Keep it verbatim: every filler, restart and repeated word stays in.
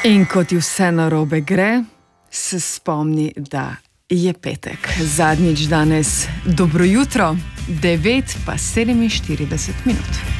In ko ti vse narobe gre, se spomni, da je petek. Zadnjič danes dobro jutro, devet pa sedeminštirideset minut.